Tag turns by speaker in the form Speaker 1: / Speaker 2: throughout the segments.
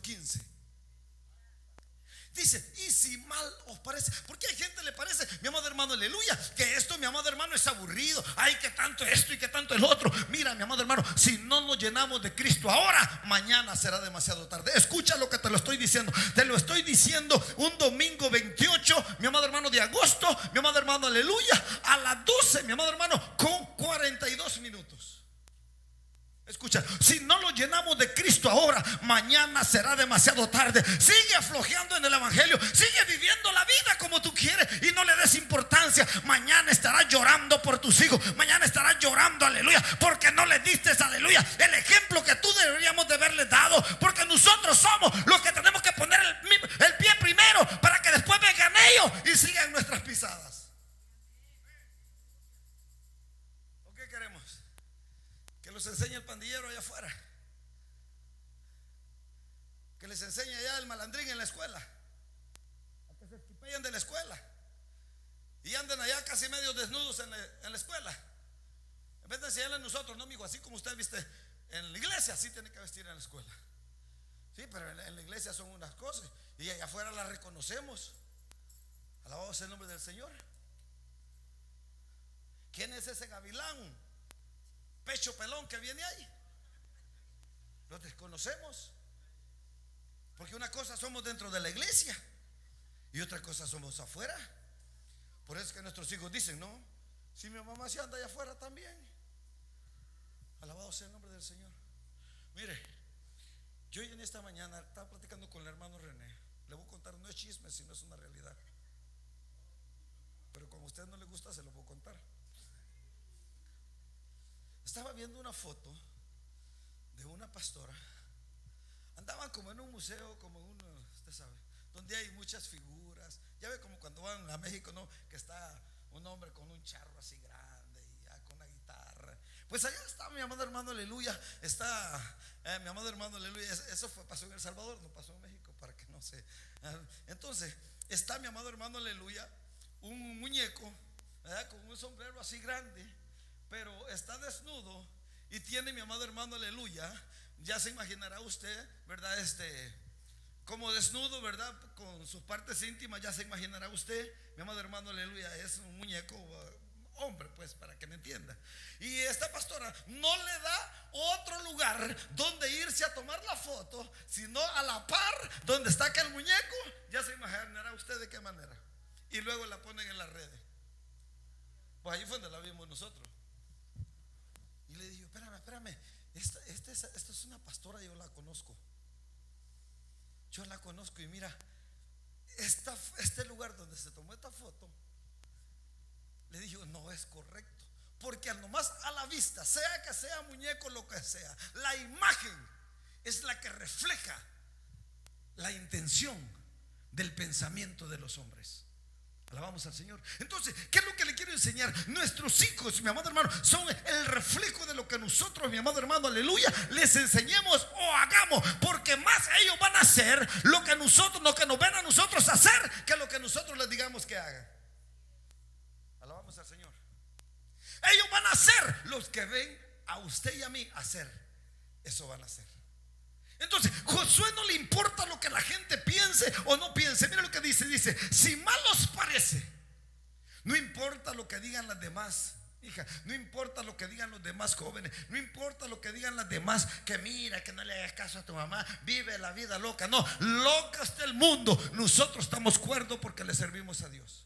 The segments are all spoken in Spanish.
Speaker 1: 15. Dice, y si mal os parece, porque hay gente le parece, mi amado hermano, aleluya, que esto, mi amado hermano, es aburrido. Ay, que tanto esto y que tanto el otro. Mira, mi amado hermano, si no nos llenamos de Cristo ahora, mañana será demasiado tarde. Escucha lo que te lo estoy diciendo. Te lo estoy diciendo un domingo 28, mi amado hermano, de agosto, mi amado hermano, aleluya, a las 12, mi amado hermano, con 42 minutos. Escucha, si no lo llenamos de Cristo ahora, mañana será demasiado tarde. Sigue aflojeando en el evangelio, sigue viviendo la vida como tú quieres y no le des importancia. Mañana estarás llorando por tus hijos, mañana estarás llorando, aleluya, porque no le diste, aleluya, el ejemplo que tú deberíamos de haberle dado. Porque nosotros somos los que tenemos que poner el pie primero para que después vengan ellos y sigan nuestras pisadas. ¿O qué queremos? Que los enseñe el pandillero allá afuera, que les enseñe allá el malandrín en la escuela, a que se esquipeen de la escuela y anden allá casi medio desnudos en la escuela. En vez de enseñarle a nosotros, no, amigo, así como usted viste en la iglesia, así tiene que vestir en la escuela. Sí, pero en la iglesia son unas cosas y allá afuera las reconocemos. Alabado sea el nombre del Señor. ¿Quién es ese gavilán pecho pelón que viene ahí? Los desconocemos, porque una cosa somos dentro de la iglesia y otra cosa somos afuera. Por eso es que nuestros hijos dicen, no, si mi mamá se anda allá afuera también. Alabado sea el nombre del Señor. Mire, yo en esta mañana estaba platicando con el hermano René. Le voy a contar, no es chisme, sino es una realidad, pero como a usted no le gusta, se lo puedo contar. Estaba viendo una foto de una pastora. Andaban como en un museo, como uno, usted sabe, donde hay muchas figuras. Ya ve como cuando van a México, ¿no? Que está un hombre con un charro así grande y ya con una guitarra. Pues allá está mi amado hermano, aleluya. Está mi amado hermano, aleluya. Eso pasó en El Salvador, no pasó en México, para que no se. Entonces, está mi amado hermano, aleluya, un muñeco, ¿verdad? Con un sombrero así grande, pero está desnudo y tiene, mi amado hermano, aleluya, ya se imaginará usted, ¿verdad? Como desnudo, ¿verdad? Con sus partes íntimas, ya se imaginará usted, mi amado hermano, aleluya, es un muñeco hombre, pues, para que me entienda. Y esta pastora no le da otro lugar donde irse a tomar la foto, sino a la par donde está aquel muñeco. Ya se imaginará usted de qué manera. Y luego la ponen en las redes. Pues ahí fue donde la vimos nosotros. Y le digo, espérame, esta es una pastora, yo la conozco. Yo la conozco y mira, este lugar donde se tomó esta foto, le dije, no es correcto. Porque al nomás a la vista, sea que sea muñeco, lo que sea, la imagen es la que refleja la intención del pensamiento de los hombres. Alabamos al Señor. Entonces, ¿qué es lo que le quiero enseñar? Nuestros hijos, mi amado hermano, son el reflejo de lo que nosotros, mi amado hermano, aleluya, les enseñemos o hagamos. Porque más ellos van a hacer lo que nosotros, lo que nos ven a nosotros hacer, que lo que nosotros les digamos que hagan. Alabamos al Señor. Ellos van a hacer los que ven a usted y a mí hacer. Eso van a hacer. Entonces, Josué no le importa lo que la gente piense o no piense. Mira lo que dice, si mal os parece, no importa lo que digan las demás, hija, no importa lo que digan los demás jóvenes, no importa lo que digan las demás, que mira, que no le hagas caso a tu mamá, vive la vida loca. No, loca está el mundo. Nosotros estamos cuerdos porque le servimos a Dios.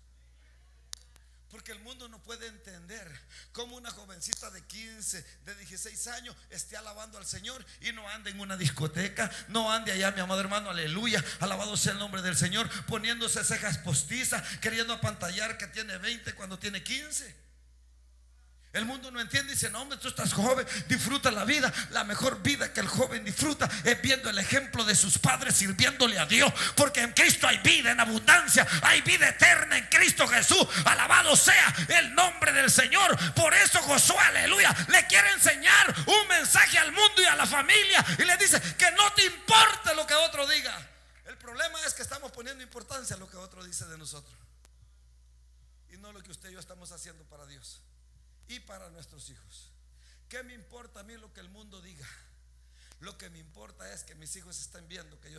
Speaker 1: Porque el mundo no puede entender cómo una jovencita de 15, de 16 años esté alabando al Señor y no ande en una discoteca, no ande allá, mi amado hermano, aleluya, alabado sea el nombre del Señor, poniéndose cejas postizas, queriendo apantallar que tiene 20 cuando tiene 15. El mundo no entiende y dice, no, hombre, tú estás joven, disfruta la vida. La mejor vida que el joven disfruta es viendo el ejemplo de sus padres, sirviéndole a Dios. Porque en Cristo hay vida en abundancia, hay vida eterna en Cristo Jesús. Alabado sea el nombre del Señor. Por eso Josué, aleluya, le quiere enseñar un mensaje al mundo y a la familia. Y le dice que no te importe lo que otro diga. El problema es que estamos poniendo importancia a lo que otro dice de nosotros y no lo que usted y yo estamos haciendo para Dios y para nuestros hijos. ¿Qué me importa a mí lo que el mundo diga? Lo que me importa es que mis hijos estén viendo que yo